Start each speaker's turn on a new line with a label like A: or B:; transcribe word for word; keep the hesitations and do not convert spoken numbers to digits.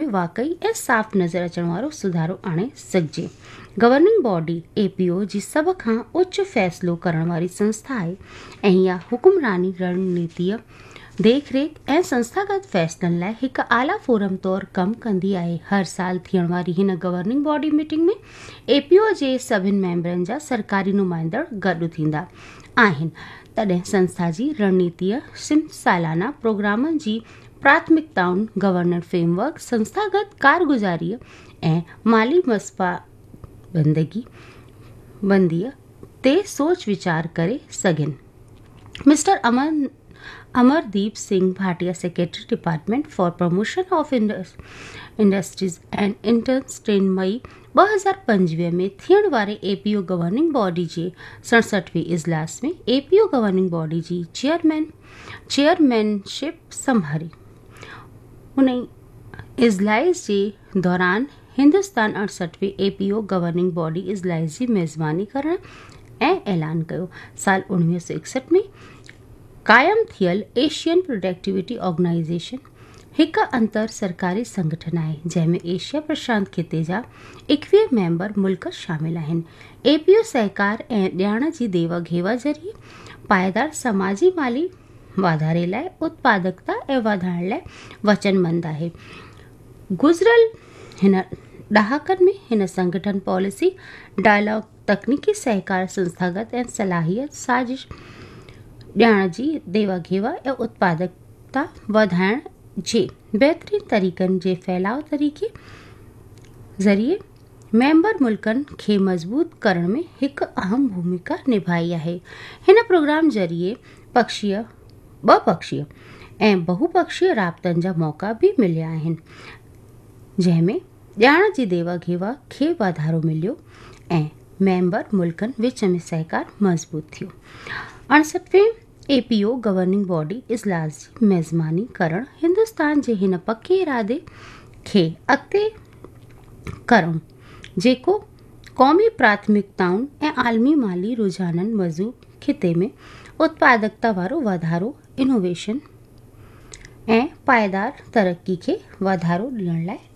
A: वाकई ऐं साफ़ नज़र अचण वारो सुधारो आणे सघिजे। गवर्निंग बॉडी एपीओ जी सभ खां उच्च फ़ैसिलो करण वारी संस्था आहे ऐं इहा हुकुमरानी रणनीतिअ देखरेख ऐं संस्थागत फ़ैसिलनि लाइ हिकु आला फोरम तौरु कमु कंदी आहे। हर साल थियण वारी हिन गवर्निंग बॉडी मीटिंग में एपीओ जे सभिनी मेंबरनि जा सरकारी नुमाइंदड़ गॾु थींदा आहिनि। तॾहिं संस्था जी रणनीतिअ सिम सालाना प्रोग्रामनि जी प्राथमिकताउनि, गवर्नर फ्रेमवर्क, संस्थागत कारगुज़ारीअ ऐं माली मसफ़ाबंदगी बंदीअ ते सोच वीचार करे सघनि। Mister Aman Amardeep Singh Bhatia, secretary department for promotion of industries and interns, टे मई ॿ हज़ार पंजवीह में थियण वारे एपीओ गवर्निंग बॉडी जे सड़सठवें इजलास में एपीओ गवर्निंग बॉडी जी चेयरमैन चेयरमैनशिप संभाली। उन इजलास जे दौरान हिंदुस्तान अड़सठवें एपीओ गवर्निंग बॉडी इजलास जी मेज़बानी करण ऐं ऐलान कयो। साल उणिवीह सौ इकसठ में क़ाइमु थियल एशियन प्रोडक्टिविटी ऑर्गेनाइज़ेशन हिकु अंतर सरकारी संगठन आहे जंहिंमें एशिया प्रशांत खिते जा एकवीह मेंबर मुल्क शामिल आहिनि। एपीओ सहकार ऐं ॼाण जी देवा घेवा ज़रिए पाइदार समाजी माली वाधारे लाइ उत्पादकता ऐं वधाइण लाइ वचनबद्ध आहे। गुज़िरियल हिन ॾहाकनि में हिन संगठन पॉलिसी डायलॉग, तकनीकी सहकार, संस्थागत ऐं सलाहियत साजिश, ॼाण जी देवा घेवा ऐं उत्पादकता वधाइण जे बहितरीन तरीक़नि जे फैलाव तरीक़े ज़रिए मेंबर मुल्कनि खे मज़बूत करण में हिकु अहम भूमिका निभाई आहे। हिन प्रोग्राम ज़रिए पक्षीय ॿ पक्षीय ऐं बहुपक्षीय राब्तनि जा मौक़ा बि मिलिया आहिनि, जंहिंमें ॼाण जी देवा घेवा खे वाधारो मिलियो ऐं मेंबर मुल्कनि विच में सहकार मज़बूत थियो। अड़सठवें एपीओ गवर्निंग बॉडी इजलास जी मेज़बानी करणु हिंदुस्तान जे हिन पके इरादे खे अॻिते करणु जेको क़ौमी प्राथमिकताउनि ऐं आलमी माली रुझाननि मौजूदु खिते में उत्पादकता वारो वाधारो, इनोवेशन ऐं पाइदार तरक़ी खे वाधारो ॾियण लाइ